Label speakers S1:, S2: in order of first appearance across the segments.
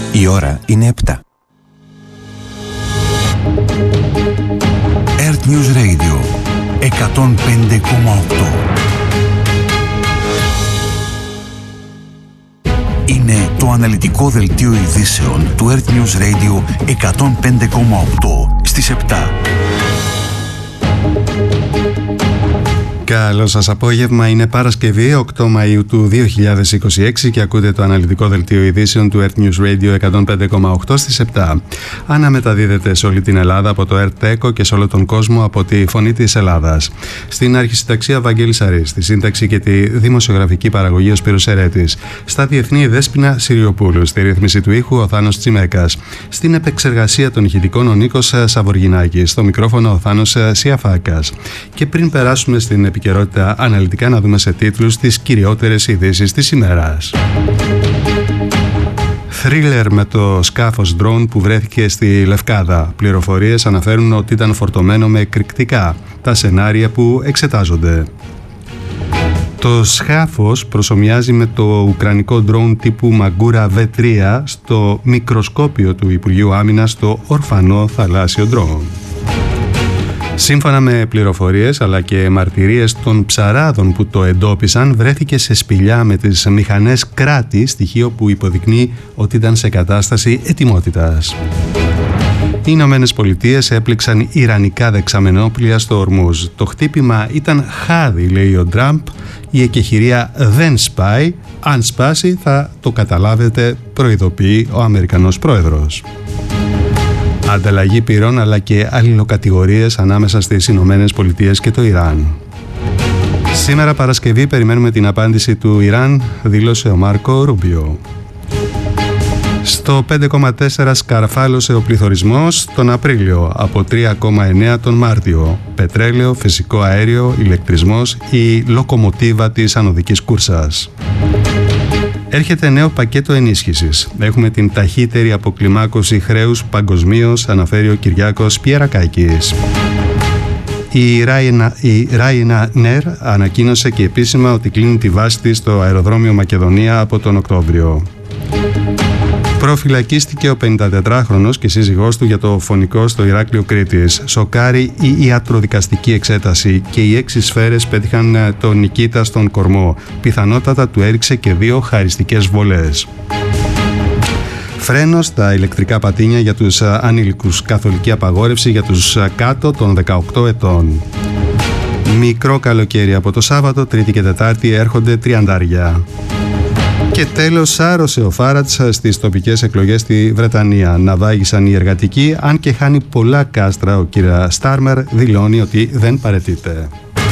S1: Η ώρα είναι 7. Earth News Radio 105,8. Είναι το αναλυτικό δελτίο ειδήσεων του Earth News Radio 105,8 στις 7.
S2: Καλό σας απόγευμα, είναι Παρασκευή 8 Μαΐου του 2026 και ακούτε το αναλυτικό δελτίο ειδήσεων του Earth News Radio 105,8 στις 7. Αναμεταδίδεται σε όλη την Ελλάδα από το Earth και σε όλο τον κόσμο από τη Φωνή της Ελλάδας. Στην αρχισυνταξία Βαγγέλης Αρής, στη σύνταξη και τη δημοσιογραφική παραγωγή ο Σπύρος Ερέτης. Στα διεθνή Δέσποινα Συριοπούλου, στη ρύθμιση του ήχου ο Θάνος Τσιμέκας. Στην επεξεργασία των ηχητικών ο Νίκος Σαβοργινάκης, στο μικρόφωνο ο Θάνος Σιαφάκας. Και πριν περάσουμε στην επικαιρότητα αναλυτικά, να δούμε σε τίτλους τις κυριότερες ειδήσεις της ημέρας. Θρίλερ με το σκάφος drone που βρέθηκε στη Λευκάδα. Πληροφορίες αναφέρουν ότι ήταν φορτωμένο με εκρηκτικά. Τα σενάρια που εξετάζονται. Το σκάφος προσομοιάζει με το ουκρανικό drone τύπου Μαγκούρα V3 στο μικροσκόπιο του Υπουργείου Άμυνας, στο ορφανό θαλάσσιο drone. Σύμφωνα με πληροφορίες αλλά και μαρτυρίες των ψαράδων που το εντόπισαν, βρέθηκε σε σπηλιά με τις μηχανές κράτη, στοιχείο που υποδεικνύει ότι ήταν σε κατάσταση ετοιμότητας. Οι Ηνωμένες Πολιτείες έπληξαν ιρανικά δεξαμενόπλια στο Ορμούζ. Το χτύπημα ήταν χάδι, λέει ο Τραμπ. Η εκεχηρία δεν σπάει. Αν σπάσει θα το καταλάβετε, προειδοποιεί ο Αμερικανός πρόεδρος. Ανταλλαγή πυρών αλλά και αλληλοκατηγορίες ανάμεσα στις Ηνωμένες Πολιτείες και το Ιράν. Σήμερα Παρασκευή περιμένουμε την απάντηση του Ιράν, δήλωσε ο Μάρκο Ρούμπιο. Στο 5,4 σκαρφάλωσε ο πληθωρισμός τον Απρίλιο από 3,9 τον Μάρτιο. Πετρέλαιο, φυσικό αέριο, ηλεκτρισμός, η λοκομοτίβα της ανωδικής κούρσας. Έρχεται νέο πακέτο ενίσχυσης. Έχουμε την ταχύτερη αποκλιμάκωση χρέους παγκοσμίως, αναφέρει ο Κυριάκος Πιερακάκης. Η Ryanair ανακοίνωσε και επίσημα ότι κλείνει τη βάση της στο αεροδρόμιο Μακεδονία από τον Οκτώβριο. Προφυλακίστηκε ο 54χρονος και σύζυγός του για το φωνικό στο Ηράκλειο Κρήτης. Σοκάρει η ιατροδικαστική εξέταση και οι 6 σφαίρες πέτυχαν τον Νικήτα στον κορμό. Πιθανότατα του έριξε και 2 χαριστικές βολές. Φρένο στα ηλεκτρικά πατίνια για τους ανήλικους. Καθολική απαγόρευση για τους κάτω των 18 ετών. Μικρό καλοκαίρι από το Σάββατο, Τρίτη και Τετάρτη έρχονται τριαντάρια. Και τέλος, σάρωσε ο Φάρατς στις τοπικές εκλογές στη Βρετανία. Ναυάγησαν οι εργατικοί, αν και χάνει πολλά κάστρα. Ο κ. Στάρμερ δηλώνει ότι δεν παραιτείται.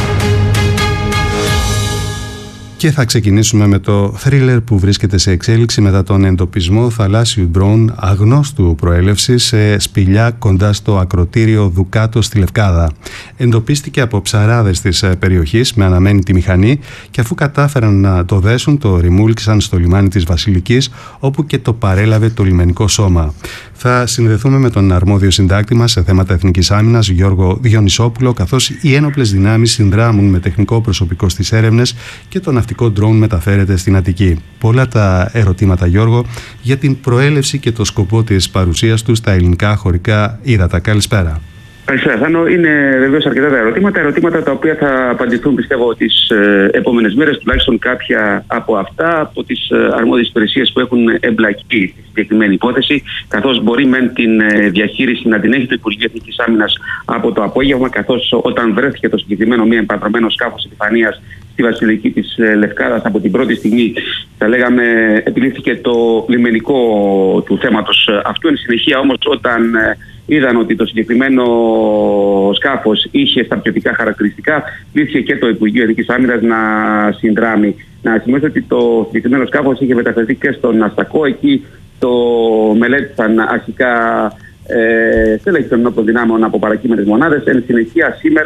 S2: Και θα ξεκινήσουμε με το θρίλερ που βρίσκεται σε εξέλιξη μετά τον εντοπισμό θαλάσσιου ντρόουν αγνώστου προέλευσης σε σπηλιά κοντά στο ακρωτήριο Δουκάτο στη Λευκάδα. Εντοπίστηκε από ψαράδες της περιοχής με αναμένητη μηχανή και αφού κατάφεραν να το δέσουν, το ρημούλκησαν στο λιμάνι της Βασιλικής, όπου και το παρέλαβε το λιμενικό σώμα. Θα συνδεθούμε με τον αρμόδιο συντάκτη μας σε θέματα εθνικής άμυνας, Γιώργο Διονυσόπουλο, καθώς οι ένοπλες δυνάμεις συνδράμουν με τεχνικό προσωπικό στις έρευνες και το ναυτικό ντρόουν μεταφέρεται στην Αττική. Πολλά τα ερωτήματα, Γιώργο, για την προέλευση και το σκοπό της παρουσίας του στα ελληνικά χωρικά ύδατα. Καλησπέρα.
S3: Καλησπέρα, Θάνο. Είναι βεβαίως αρκετά τα ερωτήματα τα οποία θα απαντηθούν, πιστεύω, τις επόμενες μέρες, τουλάχιστον κάποια από αυτά από τις αρμόδιες υπηρεσίες που έχουν εμπλακεί στη συγκεκριμένη υπόθεση, καθώς μπορεί μεν την διαχείριση να την έχει το Υπουργείο Εθνικής Άμυνας από το απόγευμα, καθώς όταν βρέθηκε το συγκεκριμένο μη εμπατρωμένο σκάφος επιφανείας στη Βασιλική της Λευκάδας, από την πρώτη στιγμή, θα λέγαμε, επιλήφθηκε το λιμενικό του θέματος αυτού. Εν συνεχεία όμως, όταν είδαν ότι το συγκεκριμένο σκάφος είχε στρατιωτικά χαρακτηριστικά, πλήθηκε και το Υπουργείο Εθνικής Άμυνας να συνδράμει. Να σημαίνει ότι το συγκεκριμένο σκάφος είχε μεταφερθεί και στον Αστακό. Εκεί το μελέτησαν αρχικά στέλεχη των ενόπλων δυνάμεων από παρακείμενες μονάδες. Εν συνεχεία, σήμερα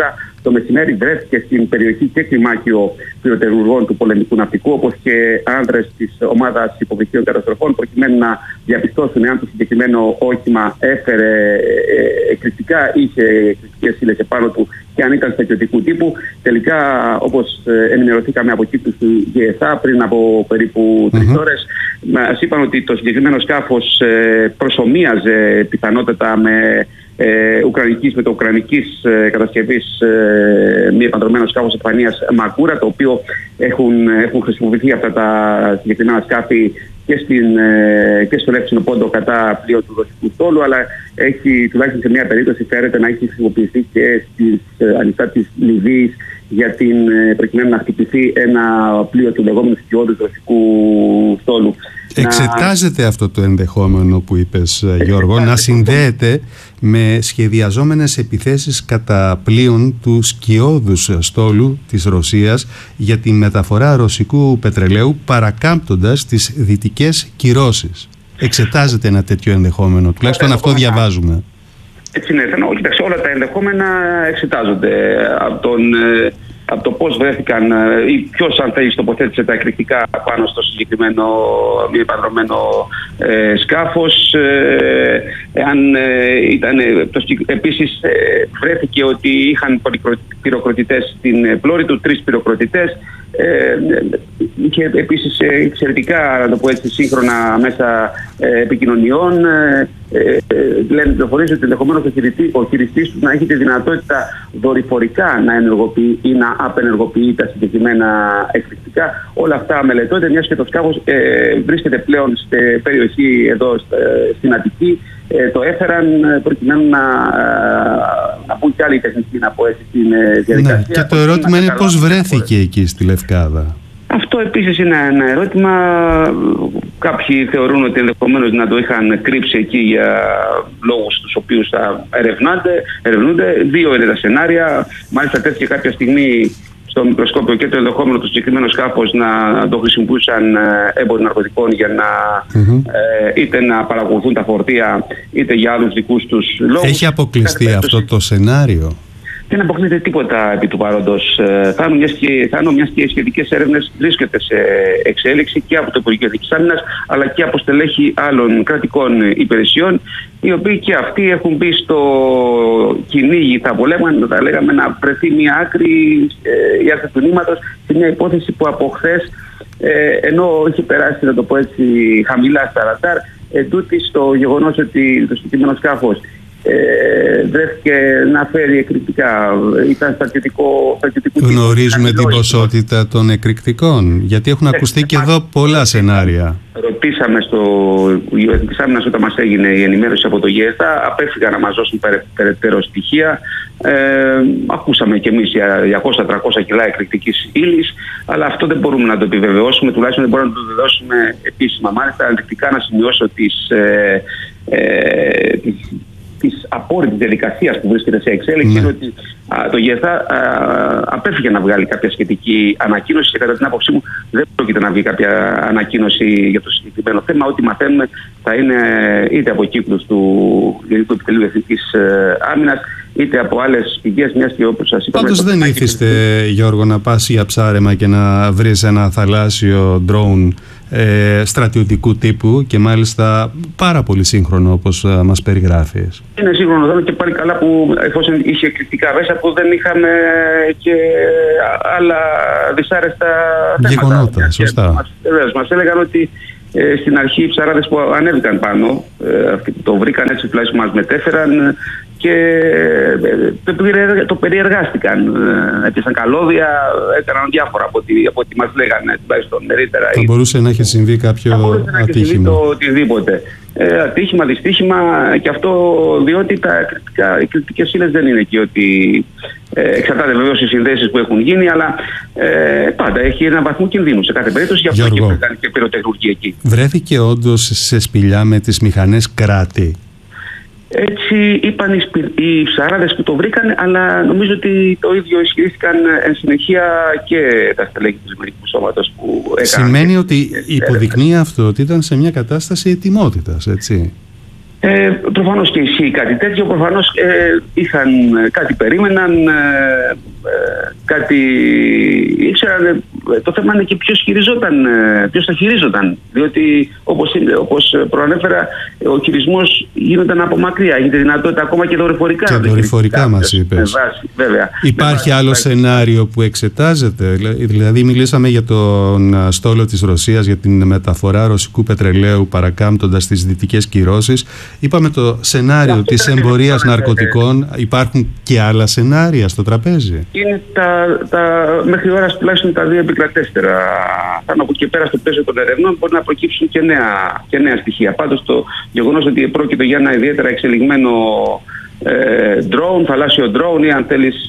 S3: Το μεσημέρι βρέθηκε στην περιοχή και κλιμάκιο πυροτεχνουργών του πολεμικού ναυτικού, όπως και άνδρες της ομάδας υποβρυχίων καταστροφών, προκειμένου να διαπιστώσουν εάν το συγκεκριμένο όχημα έφερε εκρηκτικά, είχε εκρηκτικές ύλες επάνω του και αν ήταν στρατιωτικού τύπου. Τελικά, όπως ενημερωθήκαμε από κύκλους του ΓΕΘΑ πριν από περίπου 3 ώρες, μας είπαν ότι το συγκεκριμένο σκάφος προσομοίαζε πιθανότατα με το ουκρανικής κατασκευής μη επανδρομένο σκάφος επιφανείας Μακούρα, το οποίο έχουν χρησιμοποιηθεί αυτά τα συγκεκριμένα σκάφη και στο Λεύξινο Πόντο κατά πλοίο του Ρωσικού στόλου, αλλά έχει τουλάχιστον σε μια περίπτωση φέρεται να έχει χρησιμοποιηθεί και στις ανοιχτά της Λιβύης προκειμένου να χτυπηθεί ένα πλοίο του λεγόμενου σκιώδους Ρωσικού στόλου.
S2: Εξετάζεται αυτό το ενδεχόμενο που είπες, Γιώργο, να συνδέεται με σχεδιαζόμενες επιθέσεις κατά πλοίων του σκιώδους στόλου της Ρωσίας για τη μεταφορά ρωσικού πετρελαίου, παρακάμπτοντας τις δυτικές κυρώσεις. Εξετάζεται ένα τέτοιο ενδεχόμενο, τουλάχιστον αυτό διαβάζουμε.
S3: Έτσι είναι, κοιτάξτε, όλα τα ενδεχόμενα εξετάζονται από το πώς βρέθηκαν ή ποιος, αν θέλεις, τοποθέτησε τα εκρηκτικά πάνω στο συγκεκριμένο μη επανδρομένο σκάφος. Επίσης βρέθηκε ότι είχαν πυροκροτητές στην πλώρη του, 3 πυροκροτητές. Είχε επίσης εξαιρετικά, να το πω έτσι, σύγχρονα μέσα επικοινωνιών. Λένε πληροφορίες ότι ενδεχομένως ο χειριστής του να έχει τη δυνατότητα δορυφορικά να ενεργοποιεί ή να απενεργοποιεί τα συγκεκριμένα εκρηκτικά. Όλα αυτά μελετώνται, μιας και το σκάφος βρίσκεται πλέον στη περιοχή εδώ στην Αττική. Το έφεραν προκειμένου να μπουν κι άλλοι τεχνικοί, να πω έτσι, στην διαδικασία.
S2: Ναι, και το ερώτημα είναι πώς βρέθηκε εκεί στη Λευκάδα. Αυτό
S3: επίσης είναι ένα ερώτημα. Κάποιοι θεωρούν ότι ενδεχομένως να το είχαν κρύψει εκεί για λόγους τους οποίους θα ερευνούνται. 2 είναι τα σενάρια. Μάλιστα τέθηκε κάποια στιγμή στο μικροσκόπιο και το ενδεχόμενο το συγκεκριμένο σκάφος να το χρησιμοποιούσαν έμποροι ναρκωτικών για να είτε να παρακολουθούν τα φορτία είτε για άλλους δικούς τους λόγους.
S2: Έχει αποκλειστεί αυτό το σενάριο?
S3: Δεν αποκλείεται τίποτα επί του παρόντος. Μιας και οι σχετικές έρευνες βρίσκεται σε εξέλιξη και από το Υπουργείο Εθνικής Άμυνας αλλά και από στελέχη άλλων κρατικών υπηρεσιών, οι οποίοι και αυτοί έχουν μπει στο κυνήγι, θα λέγαμε, να βρεθεί μια άκρη η άκρη του νήματος σε μια υπόθεση που από χθες, ενώ έχει περάσει, να το πω έτσι, χαμηλά στα ραντάρ, εντούτοις το γεγονός ότι το συγκεκριμένο σκάφος βρέθηκε να φέρει εκρηκτικά, ήταν στρατιωτικό.
S2: Γνωρίζουμε την ποσότητα των εκρηκτικών? Γιατί έχουν ακουστεί και εδώ πολλά σενάρια.
S3: Ρωτήσαμε στο Υπουργείο Εθνικής Άμυνας όταν μας έγινε η ενημέρωση από το ΓΕΘΑ, απέφυγαν να μας δώσουν περαιτέρω στοιχεία. Ακούσαμε κι εμείς για 200-300 κιλά εκρηκτικής ύλης, αλλά αυτό δεν μπορούμε να το επιβεβαιώσουμε, τουλάχιστον δεν μπορούμε να το επιβεβαιώσουμε επίσημα. Μάλιστα, ενδεικτικά να σημειώσω της απόρριτης διαδικασίας που βρίσκεται σε εξέλιξη είναι ότι το ΓΕΘΑ απέφυγε να βγάλει κάποια σχετική ανακοίνωση και κατά την άποψή μου δεν πρόκειται να βγει κάποια ανακοίνωση για το συγκεκριμένο θέμα. Ό,τι μαθαίνουμε θα είναι είτε από κύκλους του Γενικού Επιτελείου Εθνικής Άμυνας είτε από άλλες πηγές, μιας και όπως σας είπαμε.
S2: Πάντως δεν ήθιστε, Γιώργο, να πας για ψάρεμα και να βρεις ένα θαλάσσιο ντρόουν στρατιωτικού τύπου και μάλιστα πάρα πολύ σύγχρονο όπως μας περιγράφεις?
S3: Είναι σύγχρονο εδώ και πάλι καλά που εφόσον είχε εκρηκτικά μέσα που δεν είχαμε και άλλα δυσάρεστα
S2: γεγονότα. Σωστά.
S3: Μας έλεγαν ότι στην αρχή οι ψαράδες που ανέβηκαν πάνω, το βρήκαν έτσι, τουλάχιστον μας μετέφεραν και το περιεργάστηκαν. Έπιασαν καλώδια, έκαναν διάφορα από ό,τι μας λέγανε τουλάχιστον νωρίτερα.
S2: Θα μπορούσε να έχει συμβεί κάποιο ατύχημα.
S3: Οτιδήποτε. Ατύχημα, δυστύχημα, και αυτό διότι οι κριτικές ύλες δεν είναι εκεί ότι εξαρτάται βεβαίως οι συνδέσεις που έχουν γίνει, αλλά πάντα έχει ένα βαθμό κινδύνου σε κάθε περίπτωση, γι' αυτό και κάνει και πυροτεχνουργία εκεί.
S2: Βρέθηκε όντως σε σπηλιά με τις μηχανές κράτη?
S3: Έτσι είπαν οι ψαράδες που το βρήκαν, αλλά νομίζω ότι το ίδιο ισχυρίστηκαν εν συνεχεία και τα στελέχη του Δημοτικού Σώματος που έκαναν.
S2: Σημαίνει ότι υποδεικνύει αυτό ότι ήταν σε μια κατάσταση ετοιμότητας, έτσι?
S3: Προφανώς και ισχύει κάτι τέτοιο. Προφανώς είχαν κάτι περίμεναν, κάτι ήξεραν. Το θέμα είναι και ποιος θα χειρίζονταν. Διότι όπως προανέφερα, ο χειρισμός γίνονταν από μακριά. Έχει τη δυνατότητα ακόμα και δορυφορικά.
S2: Και δορυφορικά μας είπες.
S3: Βέβαια.
S2: Υπάρχει άλλο σενάριο που εξετάζεται? Δηλαδή μιλήσαμε για τον στόλο της Ρωσίας, για την μεταφορά ρωσικού πετρελαίου παρακάμπτοντας τις δυτικές κυρώσεις. Είπαμε το σενάριο της εμπορίας ναρκωτικών. Υπάρχουν και άλλα σενάρια στο τραπέζι?
S3: Είναι μέχρι ώρας τουλάχιστον τα δύο επικρατέστερα. Από εκεί και πέρα στο πλαίσιο των ερευνών μπορεί να προκύψουν και νέα στοιχεία. Πάντως το γεγονός ότι πρόκειται για ένα ιδιαίτερα εξελιγμένο drone, θαλάσσιο drone, ή αν θέλεις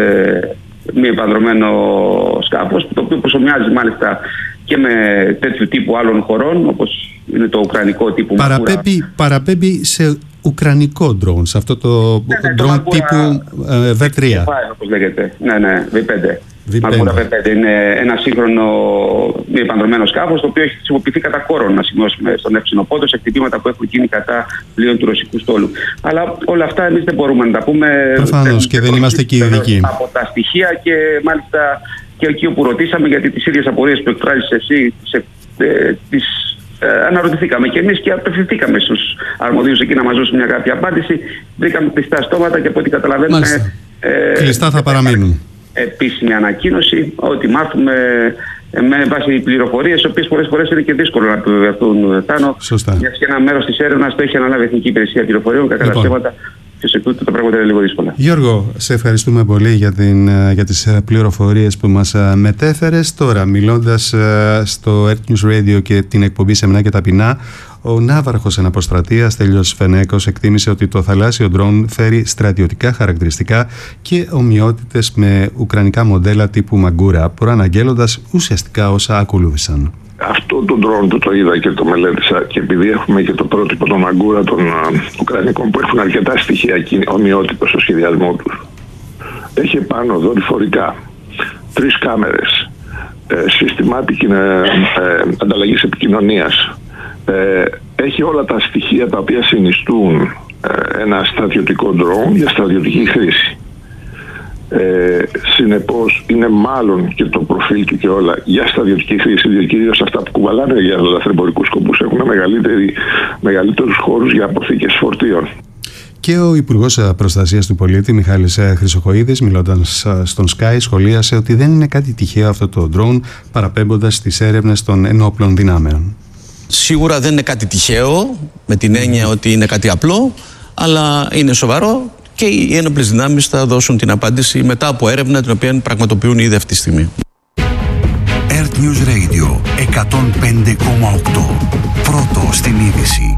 S3: μη επανδρωμένο σκάφος, το οποίο προσομοιάζει μάλιστα και με τέτοιου τύπου άλλων χωρών, όπως είναι το ουκρανικό τύπου Μαγκούρα.
S2: Παραπέμπει σε ουκρανικό drone, σε αυτό το drone τύπου V3.
S3: Όπως λέγεται. Ναι, V5. Μαγκούρα V5 είναι ένα σύγχρονο μη επανδρωμένο σκάφος, το οποίο έχει χρησιμοποιηθεί κατά κόρον, να σημειώσουμε, στον Ευξηνοπόντο, σε χτυπήματα που έχουν γίνει κατά πλοίων του ρωσικού στόλου. Αλλά όλα αυτά εμείς δεν μπορούμε να τα πούμε.
S2: Προφανώς, και δεν είμαστε και ειδικοί.
S3: Από τα στοιχεία, και μάλιστα και εκεί όπου ρωτήσαμε, γιατί τις ίδιες απορίες που εκφράζεις εσύ, τις αναρωτηθήκαμε και εμείς και απευθυνθήκαμε στους αρμοδίους εκεί να μας δώσουν μια κάποια απάντηση. Βρήκαμε κλειστά στόματα και από ό,τι καταλαβαίνουμε.
S2: Κλειστά θα παραμείνουν.
S3: Επίσημη ανακοίνωση ότι μάθουμε με βάση πληροφορίες, οι οποίες πολλές φορές είναι και δύσκολο να επιβεβαιωθούν, Τάνο.
S2: Σωστά.
S3: Γιατί και ένα μέρος της έρευνας το έχει αναλάβει η Εθνική Υπηρεσία Πληροφοριών, κατά τα ψέματα. Και σε τούτο τα πράγματα είναι λίγο δύσκολα.
S2: Γιώργο, σε ευχαριστούμε πολύ για τις πληροφορίες που μας μετέφερες. Τώρα, μιλώντας στο Earth News Radio και την εκπομπή Σεμνά και Ταπεινά, ο ναύαρχος εναποστρατείας Στέλιος Φενέκος εκτίμησε ότι το θαλάσσιο ντρόουν φέρει στρατιωτικά χαρακτηριστικά και ομοιότητες με ουκρανικά μοντέλα τύπου Μαγκούρα, προαναγγέλλοντας ουσιαστικά όσα ακολούθησαν.
S4: Αυτό το drone που το είδα και το μελέτησα, και επειδή έχουμε και το πρότυπο των Μαγκούρα των Ουκρανικών που έχουν αρκετά στοιχεία ομοιότυπα στο σχεδιασμό τους, έχει επάνω δορυφορικά, 3 κάμερες, σύστημα ανταλλαγής επικοινωνίας, έχει όλα τα στοιχεία τα οποία συνιστούν ένα στρατιωτικό drone για στρατιωτική χρήση. Συνεπώς είναι μάλλον και το προφίλ του και όλα για στρατιωτική χρήση, διότι κυρίως αυτά που κουβαλάνε για λαθρεμπορικούς σκοπούς έχουν μεγαλύτερους χώρους για αποθήκες φορτίων.
S2: Και ο Υπουργός Προστασίας του Πολίτη, Μιχάλης Χρυσοχοΐδης, μιλώντας στον Sky, σχολίασε ότι δεν είναι κάτι τυχαίο αυτό το drone, παραπέμποντας στις έρευνες των ενόπλων δυνάμεων.
S5: Σίγουρα δεν είναι κάτι τυχαίο, με την έννοια ότι είναι κάτι απλό, αλλά είναι σοβαρό. Και οι ένοπλες δυνάμεις θα δώσουν την απάντηση μετά από έρευνα την οποία πραγματοποιούν ήδη αυτή τη στιγμή.
S1: Earth News Radio 105,8. Πρώτο στην είδηση.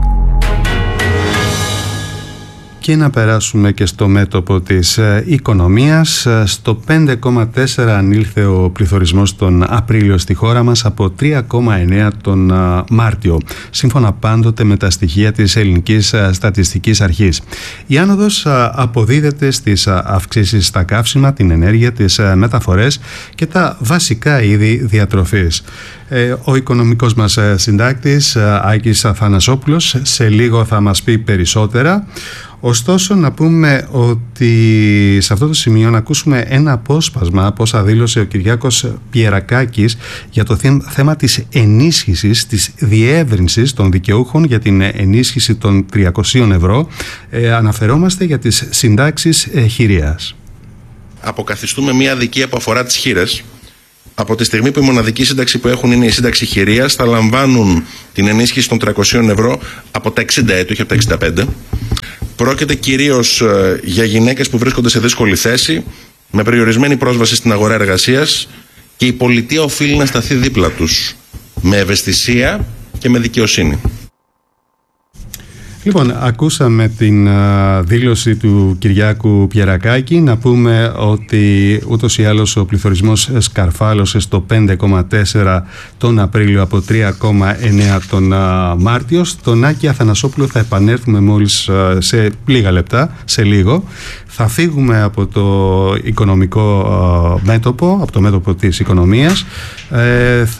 S2: Και να περάσουμε και στο μέτωπο της οικονομίας. Στο 5,4 ανήλθε ο πληθωρισμός τον Απρίλιο στη χώρα μας από 3,9 τον Μάρτιο, σύμφωνα πάντοτε με τα στοιχεία της Ελληνικής Στατιστικής Αρχής. Η άνοδος αποδίδεται στις αυξήσεις στα καύσιμα, την ενέργεια, τις μεταφορές και τα βασικά είδη διατροφής. Ο οικονομικός μας συντάκτης Άκης Αθανασόπουλος σε λίγο θα μας πει περισσότερα. Ωστόσο, να πούμε ότι σε αυτό το σημείο να ακούσουμε ένα απόσπασμα από όσα δήλωσε ο Κυριάκος Πιερακάκης για το θέμα της ενίσχυσης, της διεύρυνσης των δικαιούχων για την ενίσχυση των 300 ευρώ. Αναφερόμαστε για τις συντάξεις χειρίας.
S6: Αποκαθιστούμε μια αδικία που αφορά τις χήρες. Από τη στιγμή που η μοναδική σύνταξη που έχουν είναι η σύνταξη χειρίας, θα λαμβάνουν την ενίσχυση των 300 ευρώ από τα 60 έτη, όχι από τα 65. Πρόκειται κυρίως για γυναίκες που βρίσκονται σε δύσκολη θέση, με περιορισμένη πρόσβαση στην αγορά εργασίας, και η πολιτεία οφείλει να σταθεί δίπλα τους, με ευαισθησία και με δικαιοσύνη.
S2: Λοιπόν, ακούσαμε την δήλωση του Κυριάκου Πιερακάκη. Να πούμε ότι ούτως ή άλλως ο πληθωρισμός σκαρφάλωσε στο 5,4 τον Απρίλιο από 3,9 τον Μάρτιο. Στον Άκη Αθανασόπουλο θα επανέλθουμε μόλις σε λίγα λεπτά, σε λίγο. Θα φύγουμε από το οικονομικό μέτωπο, από το μέτωπο της οικονομίας. Θα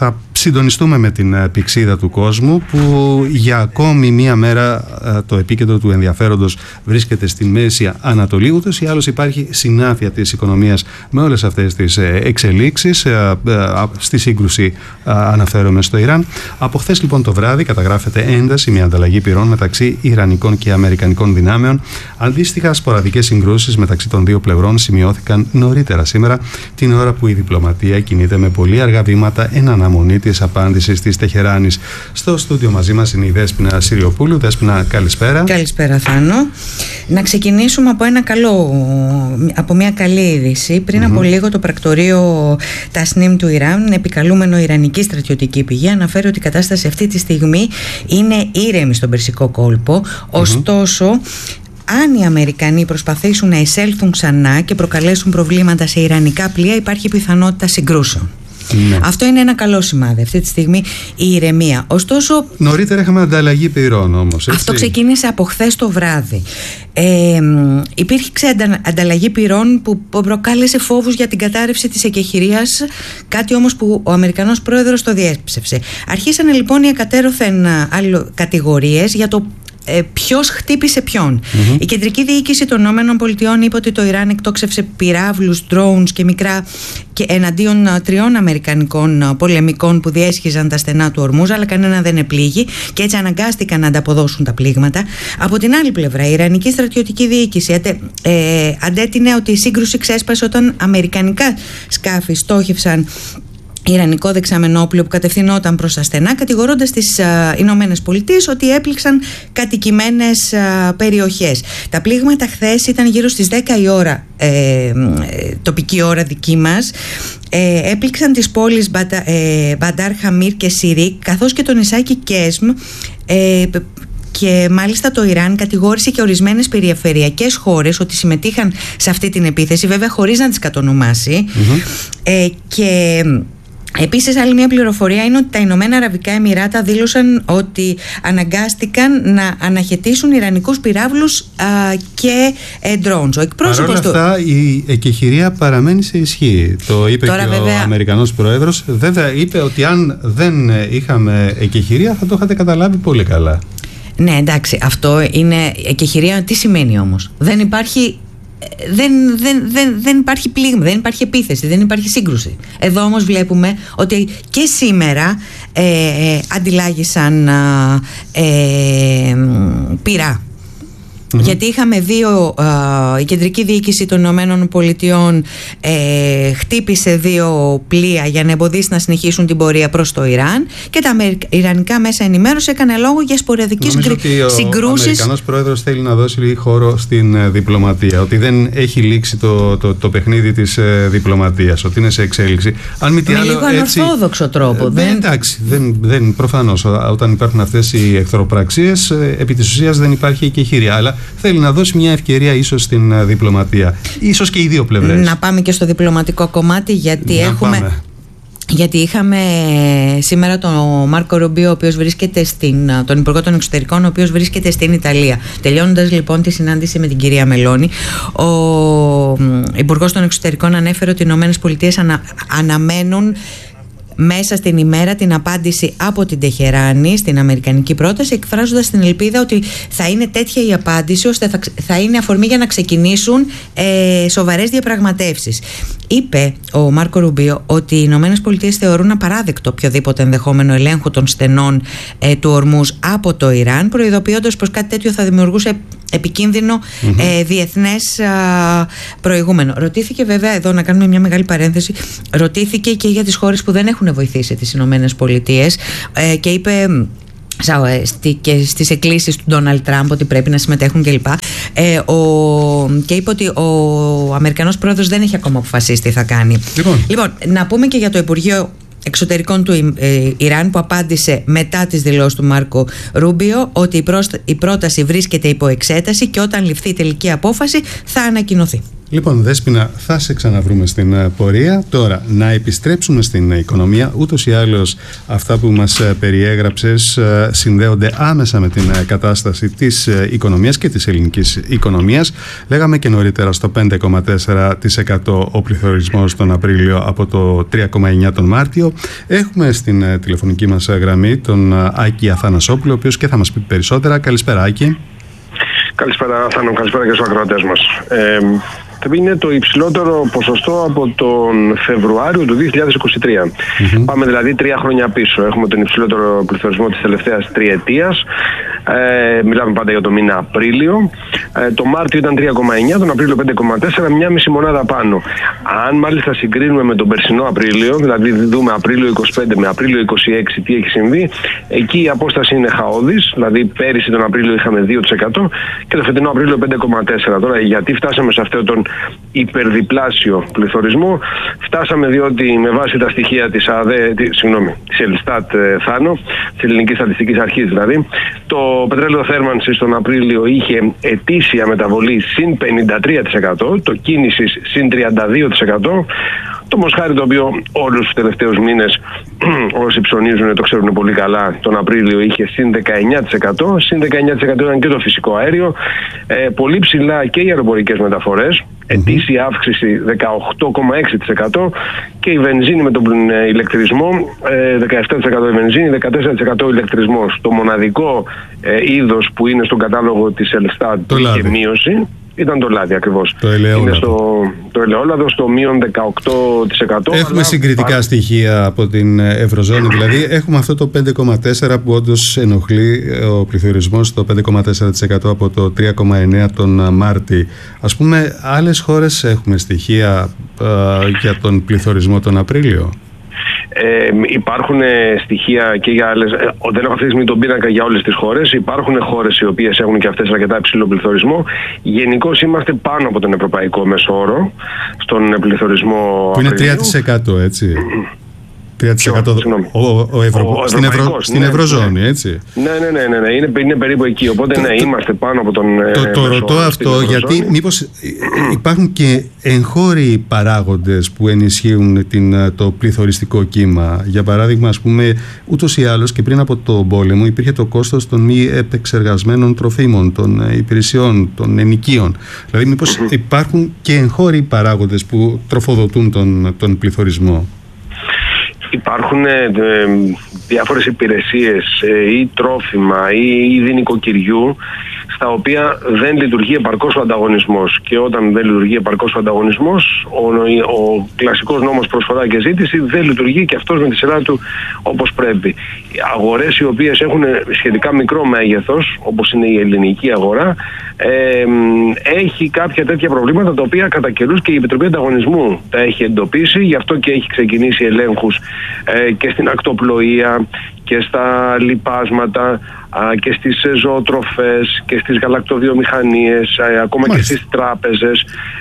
S2: συντονιστούμε με την πυξίδα του κόσμου, που για ακόμη μία μέρα το επίκεντρο του ενδιαφέροντος βρίσκεται στη Μέση Ανατολή. Ούτως ή άλλως υπάρχει συνάφεια της οικονομίας με όλες αυτές τις εξελίξεις. Στη σύγκρουση αναφέρομαι στο Ιράν. Από χθες λοιπόν το βράδυ καταγράφεται ένταση, μια ανταλλαγή πυρών μεταξύ Ιρανικών και Αμερικανικών δυνάμεων. Αντίστοιχα, σποραδικές συγκρούσεις μεταξύ των δύο πλευρών σημειώθηκαν νωρίτερα σήμερα, την ώρα που η διπλωματία κινείται με πολύ αργά βήματα εν αναμονή της απάντησης της Τεχεράνης. Στο στούντιο μαζί μας είναι η Δέσποινα Συριοπούλου. Δέσποινα, καλησπέρα.
S7: Καλησπέρα, Θάνο. Να ξεκινήσουμε από μια καλή είδηση. Πριν από λίγο το πρακτορείο Τασνίμ του Ιράν, επικαλούμενο Ιρανική στρατιωτική πηγή, αναφέρει ότι η κατάσταση αυτή τη στιγμή είναι ήρεμη στον Περσικό κόλπο. Ωστόσο, αν οι Αμερικανοί προσπαθήσουν να εισέλθουν ξανά και προκαλέσουν προβλήματα σε ιρανικά πλοία, υπάρχει πιθανότητα συγκρούσεων. Ναι. Αυτό είναι ένα καλό σημάδι. Αυτή τη στιγμή η ηρεμία. Ωστόσο,
S2: νωρίτερα είχαμε ανταλλαγή πυρών όμως. Έτσι.
S7: Αυτό ξεκίνησε από χθες το βράδυ. Υπήρχε ανταλλαγή πυρών που προκάλεσε φόβους για την κατάρρευση της εκεχηρίας, κάτι όμως που ο Αμερικανός πρόεδρος το διέψευσε. Αρχίσανε λοιπόν οι εκατέρωθεν κατηγορίες για το ποιος χτύπησε ποιον. Η κεντρική διοίκηση των ΗΠΑ είπε ότι το Ιράν εκτόξευσε πυράβλους, drones και μικρά και εναντίον 3 αμερικανικών πολεμικών που διέσχιζαν τα στενά του Ορμούζ, αλλά κανένα δεν επλήγει και έτσι αναγκάστηκαν να ανταποδώσουν τα πλήγματα. Από την άλλη πλευρά, η Ιρανική στρατιωτική διοίκηση αντέτεινε ότι η σύγκρουση ξέσπασε όταν αμερικανικά σκάφη στόχευσαν Ιρανικό δεξαμενόπλαιο που κατευθυνόταν προς τα στενά, κατηγορώντας τις Ηνωμένες Πολιτείες ότι έπληξαν κατοικημένες περιοχές. Τα πλήγματα χθες ήταν γύρω στις 10 η ώρα, τοπική ώρα δική μας. Έπληξαν τις πόλεις Μπαντάρ Χαμίρ και Σιρίκ, καθώς και το νησάκι Κέσμ. Και μάλιστα το Ιράν κατηγόρησε και ορισμένες περιφερειακές χώρες ότι συμμετείχαν σε αυτή την επίθεση, βέβαια χωρίς να τις κατονομάσει. Και επίσης, άλλη μια πληροφορία είναι ότι τα Ηνωμένα Αραβικά Εμιράτα δήλωσαν ότι αναγκάστηκαν να αναχαιτήσουν ιρανικούς πυράβλους και drones.
S2: Παρ' όλα αυτά, η εκεχηρία παραμένει σε ισχύ. Το είπε τώρα, και βέβαια, ο Αμερικανός πρόεδρος. Βέβαια, είπε ότι αν δεν είχαμε εκεχηρία θα το είχατε καταλάβει πολύ καλά.
S7: Ναι, εντάξει, αυτό είναι εκεχηρία. Τι σημαίνει όμως? Δεν υπάρχει πλήγμα, δεν υπάρχει επίθεση, δεν υπάρχει σύγκρουση. Εδώ όμως βλέπουμε ότι και σήμερα αντιλάγησαν πυρά. Γιατί είχαμε η κεντρική διοίκηση των Ηνωμένων Πολιτειών χτύπησε 2 πλοία για να εμποδίσει να συνεχίσουν την πορεία προς το Ιράν, και τα ιρανικά μέσα ενημέρωση έκανε λόγο για σποραδικές συγκρούσεις. Ο
S2: Αμερικανός πρόεδρος θέλει να δώσει χώρο στην διπλωματία, ότι δεν έχει λήξει το παιχνίδι της διπλωματίας, ότι είναι σε εξέλιξη. Αν μη τι άλλο,
S7: λίγο ανορθόδοξο τρόπο.
S2: Εντάξει, προφανώς όταν υπάρχουν αυτές οι εχθροπραξίες, επί της ουσίας δεν υπάρχει εκεχηρία, αλλά θέλει να δώσει μια ευκαιρία ίσως στην διπλωματία. Ίσως και οι δύο πλευρές.
S7: Να πάμε και στο διπλωματικό κομμάτι, γιατί είχαμε σήμερα τον Μάρκο Ρουμπίο, ο οποίος βρίσκεται τον Υπουργό των Εξωτερικών, ο οποίος βρίσκεται στην Ιταλία. Τελειώνοντας λοιπόν τη συνάντηση με την κυρία Μελώνη, ο Υπουργός των Εξωτερικών ανέφερε ότι οι Ηνωμένες Πολιτείες αναμένουν μέσα στην ημέρα την απάντηση από την Τεχεράνη στην αμερικανική πρόταση, εκφράζοντας την ελπίδα ότι θα είναι τέτοια η απάντηση ώστε θα είναι αφορμή για να ξεκινήσουν σοβαρές διαπραγματεύσεις. Είπε ο Μάρκο Ρουμπίο ότι οι Ηνωμένες Πολιτείες θεωρούν απαράδεκτο οποιοδήποτε ενδεχόμενο ελέγχου των στενών του Ορμούζ από το Ιράν, προειδοποιώντας πως κάτι τέτοιο θα δημιουργούσε επικίνδυνο διεθνές προηγούμενο. Ρωτήθηκε βέβαια, εδώ να κάνουμε μια μεγάλη παρένθεση, ρωτήθηκε και για τις χώρες που δεν έχουν βοηθήσει τις Ηνωμένες Πολιτείες και είπε και στις εκκλήσεις του Ντόναλντ Τραμπ ότι πρέπει να συμμετέχουν κλπ. Και είπε ότι ο Αμερικανός πρόεδρος δεν έχει ακόμα αποφασίσει τι θα κάνει. Λοιπόν, να πούμε και για το Υπουργείο Εξωτερικών του Ιράν, που απάντησε μετά τις δηλώσεις του Μάρκο Ρούμπιο ότι η πρόταση βρίσκεται υπό εξέταση και όταν ληφθεί η τελική απόφαση θα ανακοινωθεί.
S2: Λοιπόν, Δέσποινα, θα σε ξαναβρούμε στην πορεία. Τώρα, να επιστρέψουμε στην οικονομία. Ούτως ή άλλως, αυτά που μας περιέγραψες συνδέονται άμεσα με την κατάσταση της οικονομίας και της ελληνικής οικονομίας. Λέγαμε και νωρίτερα στο 5,4% ο πληθωρισμός τον Απρίλιο από το 3,9% τον Μάρτιο. Έχουμε στην τηλεφωνική μας γραμμή τον Άκη Αθανασόπουλο, ο οποίος και θα μας πει περισσότερα. Καλησπέρα, Άκη.
S8: Καλησπέρα, Θάνο. Καλησπέρα και στους ακροατές μας. Είναι το υψηλότερο ποσοστό από τον Φεβρουάριο του 2023. Πάμε δηλαδή 3 χρόνια πίσω. Έχουμε τον υψηλότερο πληθωρισμό της τελευταίας τριετίας. Μιλάμε πάντα για το μήνα Απρίλιο. Το Μάρτιο ήταν 3,9, τον Απρίλιο 5,4, μια μισή μονάδα πάνω. Αν μάλιστα συγκρίνουμε με τον περσινό Απρίλιο, δηλαδή δούμε Απρίλιο 25 με Απρίλιο 26 τι έχει συμβεί, εκεί η απόσταση είναι χαόδης. Δηλαδή πέρυσι τον Απρίλιο είχαμε 2% και το φετινό Απρίλιο 5,4. Τώρα γιατί φτάσαμε σε αυτόν τον υπερδιπλάσιο πληθωρισμό? Φτάσαμε διότι με βάση τα στοιχεία της Ελστάτ, Θάνο, της Ελληνικής Στατιστικής Αρχής δηλαδή, το πετρέλαιο θέρμανσης τον Απρίλιο είχε ετήσια μεταβολή συν 53%, το κίνησης συν 32%, το μοσχάρι το οποίο όλους τους τελευταίους μήνες όσοι ψωνίζουν το ξέρουν πολύ καλά, τον Απρίλιο είχε συν 19%, συν 19% ήταν και το φυσικό αέριο, πολύ ψηλά και οι αεροπορικές μεταφορές, ετήσια αύξηση 18,6% και η βενζίνη με τον ηλεκτρισμό 17% η βενζίνη, 14% ο ηλεκτρισμός. Το μοναδικό είδος που είναι στον κατάλογο της Ελστάτ που είχε μείωση ήταν το λάδι ακριβώς. Είναι το ελαιόλαδο στο μείον 18%.
S2: Έχουμε συγκριτικά στοιχεία από την Ευρωζώνη, δηλαδή έχουμε αυτό το 5,4% που όντως ενοχλεί ο πληθωρισμός, το 5,4% από το 3,9% τον Μάρτι. Ας πούμε, άλλες χώρες έχουμε στοιχεία για τον πληθωρισμό τον Απρίλιο?
S8: Υπάρχουν στοιχεία και για άλλες. Δεν έχω αυτή τη στιγμή τον πίνακα για όλες τις χώρες. Υπάρχουν χώρες οι οποίες έχουν και αυτές αρκετά υψηλό πληθωρισμό. Γενικώς είμαστε πάνω από τον ευρωπαϊκό μέσο όρο στον πληθωρισμό. Που
S2: είναι 3%, έτσι. 3% στην Ευρωζώνη, έτσι.
S8: Ναι, είναι περίπου εκεί. Οπότε είμαστε πάνω από τον.
S2: Το ρωτώ αυτό γιατί μήπως υπάρχουν και εγχώροι παράγοντες που ενισχύουν το πληθωριστικό κύμα. Για παράδειγμα, ας πούμε, ούτως ή άλλως και πριν από το πόλεμο υπήρχε το κόστος των μη επεξεργασμένων τροφίμων, των υπηρεσιών, των ενοικίων. Δηλαδή, μήπως υπάρχουν και εγχώροι παράγοντες που τροφοδοτούν τον πληθωρισμό?
S8: Υπάρχουν διάφορες υπηρεσίες ή τρόφιμα ή είδη νοικοκυριού στα οποία δεν λειτουργεί επαρκώς ο ανταγωνισμός. Και όταν δεν λειτουργεί επαρκώς ο ανταγωνισμός, ο κλασικός νόμος προσφορά και ζήτηση δεν λειτουργεί και αυτός με τη σειρά του όπως πρέπει. Αγορές οι οποίες έχουν σχετικά μικρό μέγεθος, όπως είναι η ελληνική αγορά, έχει κάποια τέτοια προβλήματα τα οποία κατά καιρούς και η Επιτροπή Ανταγωνισμού τα έχει εντοπίσει, γι' αυτό και έχει ξεκινήσει ελέγχους και στην ακτοπλοεία και στα λιπάσματα και στις ζωοτροφές και στις γαλακτοβιομηχανίες, ακόμα και στις τράπεζες.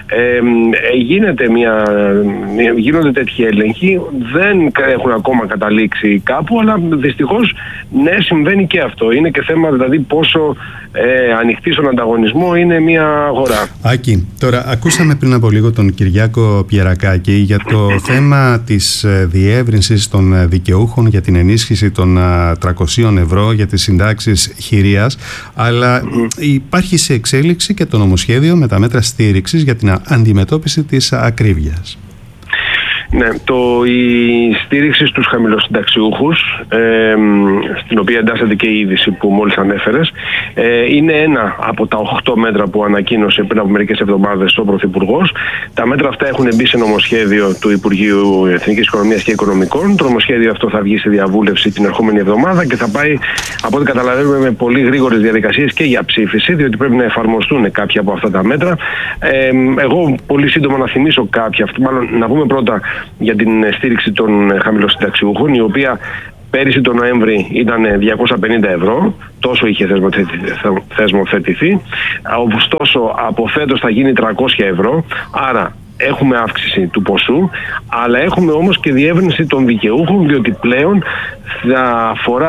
S8: Γίνονται τέτοιοι έλεγχοι, δεν έχουν ακόμα καταλήξει κάπου, αλλά δυστυχώς ναι, συμβαίνει και αυτό. Είναι και θέμα δηλαδή πόσο ανοιχτή στον ανταγωνισμό είναι μια αγορά.
S2: Άκη, τώρα ακούσαμε πριν από λίγο τον Κυριάκο Πιερακάκη για το θέμα της διεύρυνσης των δικαιούχων για την ενίσχυση των 300 ευρώ για τις συντάξεις χειρίας, αλλά υπάρχει σε εξέλιξη και το νομοσχέδιο με τα μέτρα στήριξης για την αντιμετώπιση της ακρίβειας.
S8: Ναι, η στήριξη στους χαμηλοσυνταξιούχους, στην οποία εντάσσεται και η είδηση που μόλις ανέφερες, είναι ένα από τα 8 μέτρα που ανακοίνωσε πριν από μερικές εβδομάδες ο Πρωθυπουργός. Τα μέτρα αυτά έχουν μπει σε νομοσχέδιο του Υπουργείου Εθνικής Οικονομίας και Οικονομικών. Το νομοσχέδιο αυτό θα βγει σε διαβούλευση την ερχόμενη εβδομάδα και θα πάει, από ό,τι καταλαβαίνουμε, με πολύ γρήγορες διαδικασίες και για ψήφιση, διότι πρέπει να εφαρμοστούν κάποια από αυτά τα μέτρα. Εγώ πολύ σύντομα να θυμίσω κάποια, μάλλον να πούμε πρώτα για την στήριξη των χαμηλοσυνταξιούχων, η οποία πέρυσι τον Νοέμβρη ήταν 250 ευρώ, τόσο είχε θεσμοθετηθεί. Ωστόσο από φέτος θα γίνει 300 ευρώ, άρα έχουμε αύξηση του ποσού, αλλά έχουμε όμως και διεύρυνση των δικαιούχων, διότι πλέον θα αφορά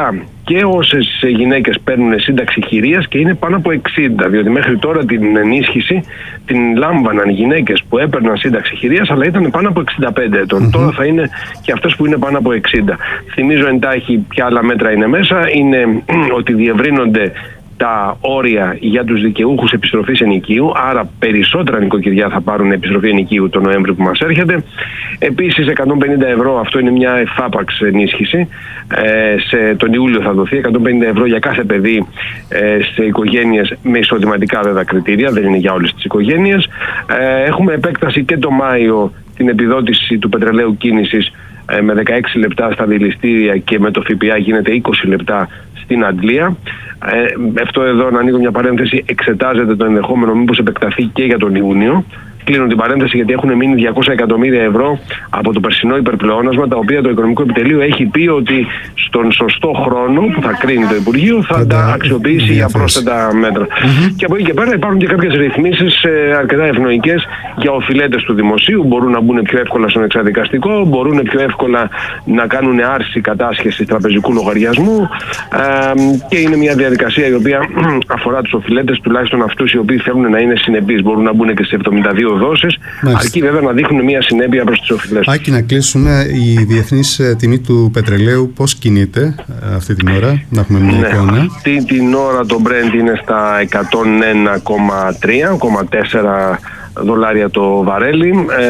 S8: και όσες γυναίκες παίρνουν σύνταξη χειρίας και είναι πάνω από 60, διότι μέχρι τώρα την ενίσχυση την λάμβαναν γυναίκες που έπαιρναν σύνταξη χειρίας αλλά ήταν πάνω από 65 ετών. Τώρα θα είναι και αυτές που είναι πάνω από 60. Θυμίζω εντάχει ποια άλλα μέτρα είναι μέσα. Είναι ότι διευρύνονται τα όρια για τους δικαιούχους επιστροφής ενοικίου, άρα περισσότερα νοικοκυριά θα πάρουν επιστροφή ενοικίου το Νοέμβριο που μας έρχεται. Επίσης 150 ευρώ, αυτό είναι μια εφάπαξ ενίσχυση, τον Ιούλιο θα δοθεί 150 ευρώ για κάθε παιδί σε οικογένειες με εισοδηματικά βέβαια κριτήρια, δεν είναι για όλες τις οικογένειες. Έχουμε επέκταση και το Μάιο την επιδότηση του πετρελαίου κίνησης με 16 λεπτά στα δηληστήρια και με το ΦΠΑ γίνεται 20 λεπτά στην αντλία. Αυτό εδώ, να ανοίγω μια παρένθεση, εξετάζεται το ενδεχόμενο μήπως επεκταθεί και για τον Ιούνιο. Κλείνω την παρένθεση γιατί έχουν μείνει 200 εκατομμύρια ευρώ από το περσινό υπερπλεόνασμα, τα οποία το Οικονομικό Επιτελείο έχει πει ότι στον σωστό χρόνο που θα κρίνει το Υπουργείο θα τα αξιοποιήσει για πρόσθετα μέτρα. Και από εκεί και πέρα υπάρχουν και κάποιες ρυθμίσεις αρκετά ευνοϊκές για οφειλέτες του δημοσίου. Μπορούν να μπουν πιο εύκολα στον εξαδικαστικό, μπορούν πιο εύκολα να κάνουν άρση κατάσχεσης τραπεζικού λογαριασμού και είναι μια διαδικασία η οποία αφορά τους οφειλέτες, τουλάχιστον αυτούς οι οποίοι θέλουν να είναι συνεπείς. Μπορούν να μπουν και σε 72 δόσεις, αρκεί βέβαια να δείχνουν μια συνέπεια προς τις οφειλές.
S2: Άκη, να κλείσουμε. Η διεθνής τιμή του πετρελαίου πώς κινείται αυτή την ώρα, να έχουμε μια εικόνα?
S8: Αυτή την ώρα το Brent είναι στα 101,3-1,4 δολάρια το βαρέλι.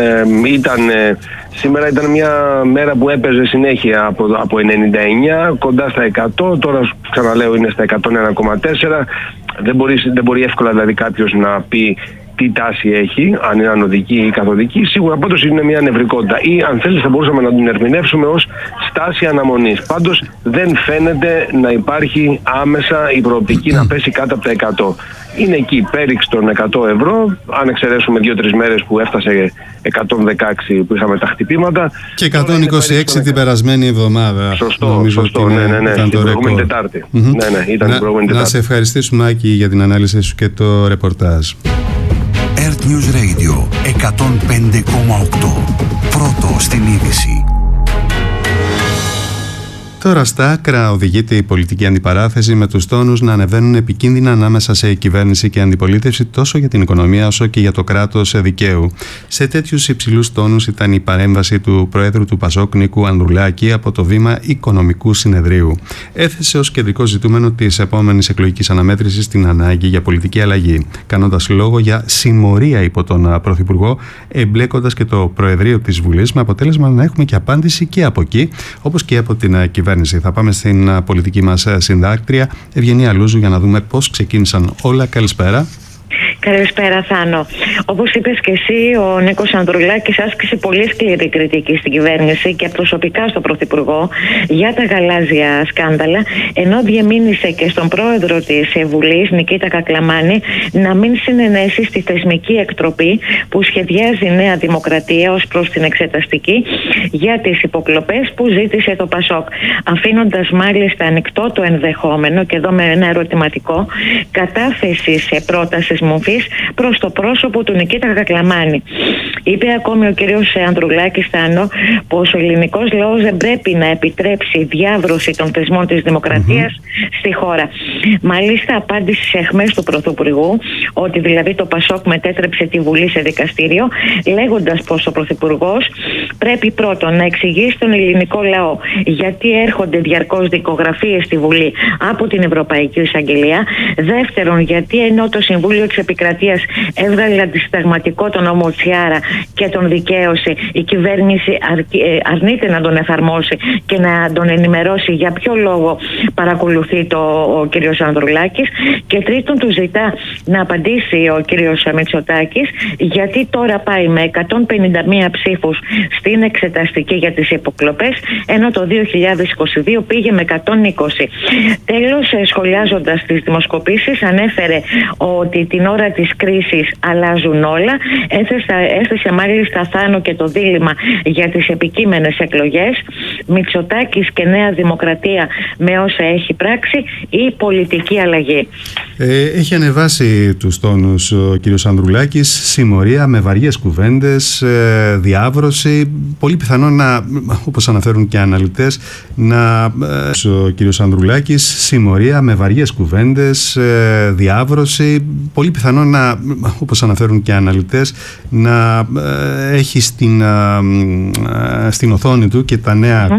S8: Σήμερα ήταν μια μέρα που έπαιζε συνέχεια από 99 κοντά στα 100, τώρα ξαναλέω είναι στα 101,4. Δεν μπορεί εύκολα δηλαδή κάποιος να πει τι τάση έχει, αν είναι ανωδική ή καθοδική. Σίγουρα πάντως είναι μια νευρικότητα ή αν θέλεις θα μπορούσαμε να την ερμηνεύσουμε ως στάση αναμονής. Πάντως δεν φαίνεται να υπάρχει άμεσα η προοπτική να πέσει κάτω από τα 100. Είναι εκεί πέριξ των 100 ευρώ, αν εξαιρέσουμε 2-3 μέρες που έφτασε 116 που είχαμε τα χτυπήματα.
S2: Και 126 την περασμένη εβδομάδα.
S8: Σωστό, ναι,
S2: ήταν
S8: την προηγούμενη Τετάρτη. Ήταν την προηγούμενη Τετάρτη.
S2: Να σε ευχαριστήσουμε, Άκη, για την ανάλυση σου και το ρεπορτάζ.
S1: Earth News Radio 105,8. Πρώτο στην είδηση.
S2: Τώρα στα άκρα οδηγείται η πολιτική αντιπαράθεση με τους τόνους να ανεβαίνουν επικίνδυνα ανάμεσα σε κυβέρνηση και αντιπολίτευση τόσο για την οικονομία όσο και για το κράτος δικαίου. Σε τέτοιους υψηλούς τόνους ήταν η παρέμβαση του Προέδρου του ΠΑΣΟΚ Νίκου Ανδρουλάκη από το βήμα Οικονομικού Συνεδρίου. Έθεσε ως κεντρικό ζητούμενο της επόμενης εκλογικής αναμέτρησης την ανάγκη για πολιτική αλλαγή, κάνοντας λόγο για συμμορία υπό τον Πρωθυπουργό, εμπλέκοντας και το Προεδρείο της Βουλής, με αποτέλεσμα να έχουμε και απάντηση και από εκεί, όπως και από την κυβέρνηση. Θα πάμε στην πολιτική μας συντάκτρια Ευγενία Λούζου για να δούμε πώς ξεκίνησαν όλα. Καλησπέρα.
S9: Καλησπέρα, Θάνο. Όπως είπες και εσύ, ο Νίκος Ανδρουλάκης άσκησε πολύ σκληρή κριτική στην κυβέρνηση και προσωπικά στον Πρωθυπουργό για τα γαλάζια σκάνδαλα, ενώ διεμήνυσε και στον πρόεδρο της Βουλής, Νικήτα Κακλαμάνη, να μην συνενέσει στη θεσμική εκτροπή που σχεδιάζει Νέα Δημοκρατία ως προς την εξεταστική για τις υποκλοπές που ζήτησε το ΠΑΣΟΚ, αφήνοντας μάλιστα ανοιχτό το ενδεχόμενο, και εδώ με ένα ερωτηματικό, κατάθεση σε πρόταση μορφής προς το πρόσωπο του Νικήτα Κακλαμάνη. Είπε ακόμη ο κύριος Ανδρουλάκης, Θάνο, πως ο ελληνικός λαός δεν πρέπει να επιτρέψει διάβρωση των θεσμών της δημοκρατίας στη χώρα. Μάλιστα απάντησε εχμές του Πρωθυπουργού ότι δηλαδή το ΠΑΣΟΚ μετέτρεψε τη Βουλή σε δικαστήριο, λέγοντας πως ο Πρωθυπουργός πρέπει πρώτον να εξηγήσει στον ελληνικό λαό γιατί έρχονται διαρκώς δικογραφίες στη Βουλή από την Ευρωπαϊκή Εισαγγελία. Δεύτερον, γιατί ενώ το Συμβούλιο της Επικρατείας έβγαλε αντισυνταγματικό τον νόμο Τσιάρα και τον δικαίωσε, η κυβέρνηση αρνείται να τον εφαρμόσει και να τον ενημερώσει για ποιο λόγο παρακολουθεί ο κύριος Ανδρουλάκης. Και τρίτον, του ζητά να απαντήσει ο κύριος Μητσοτάκης γιατί τώρα πάει με 151 ψήφους στην εξεταστική για τις υποκλοπές, ενώ το 2022 πήγε με 120. Τέλος, σχολιάζοντας τις δημοσκοπήσεις, ανέφερε ότι την ώρα της κρίσης αλλάζουν όλα. Έθεσε μάλιστα, Θάνο, και το δίλημμα για τις επικείμενες εκλογές: Μητσοτάκης και Νέα Δημοκρατία με όσα έχει πράξει ή πολιτική αλλαγή.
S2: Έχει ανεβάσει τους τόνους ο κύριος Ανδρουλάκης, συμμορία με βαριές κουβέντες, διάβρωση, πολύ πιθανό να, όπως αναφέρουν και αναλυτές, ο κύριος Ανδρουλάκης, συμμορία με βαριές κουβέντες, διάβρωση, πολύ πιθανό να, όπως αναφέρουν και αναλυτές, να έχει στην οθόνη του και τα νέα